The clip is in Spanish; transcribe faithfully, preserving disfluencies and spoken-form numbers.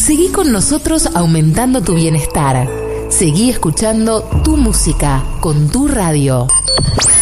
Seguí con nosotros aumentando tu bienestar. Seguí escuchando tu música con tu radio.